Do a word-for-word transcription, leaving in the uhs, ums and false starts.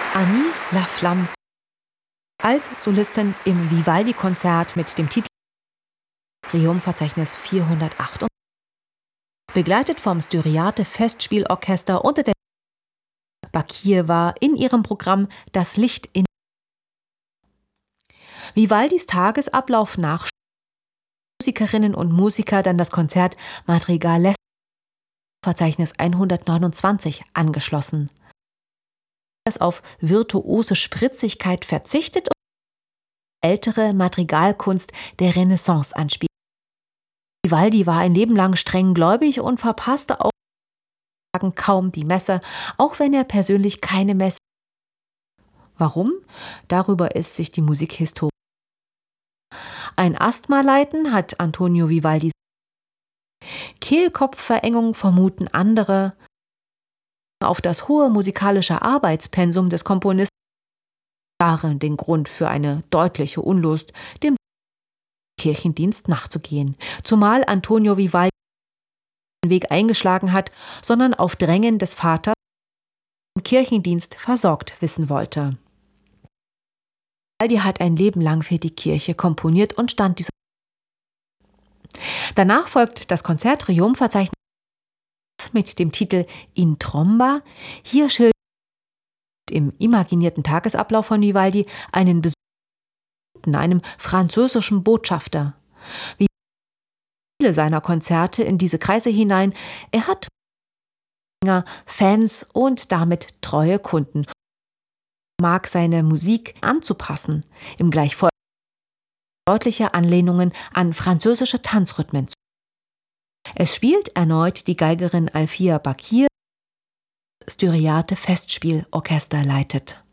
Annie Laflamme als Solistin im Vivaldi-Konzert mit dem Titel Requiem-Verzeichnis vierhundertachtundsechzig, begleitet vom Styriate Festspielorchester unter der Bakirwa in ihrem Programm Das Licht in Vivaldis Tagesablauf nach Musikerinnen und Musiker dann das Konzert Madrigal Verzeichnis hundertneunundzwanzig angeschlossen, das auf virtuose Spritzigkeit verzichtet und ältere Madrigalkunst der Renaissance anspielt. Vivaldi war ein Leben lang streng gläubig und verpasste auch kaum die Messe, auch wenn er persönlich keine Messe. Warum? Darüber ist sich die Musikhistorie. Ein Asthma-Leiden hat Antonio Vivaldi. Kehlkopfverengung vermuten andere. Auf das hohe musikalische Arbeitspensum des Komponisten waren den Grund für eine deutliche Unlust, dem Kirchendienst nachzugehen, zumal Antonio Vivaldi den Weg eingeschlagen hat, sondern auf Drängen des Vaters im Kirchendienst versorgt wissen wollte. Vivaldi hat ein Leben lang für die Kirche komponiert und stand dieser. Danach folgt das Konzert Requiem-Verzeichnis mit dem Titel In Tromba. Hier schildert im imaginierten Tagesablauf von Vivaldi einen Besuch in einem französischen Botschafter. Wie viele seiner Konzerte in diese Kreise hinein, er hat Fans und damit treue Kunden, mag seine Musik anzupassen, im Gleichfolge deutliche Anlehnungen an französische Tanzrhythmen. Es spielt erneut die Geigerin Alfia Bakir, das Styriate Festspielorchester leitet.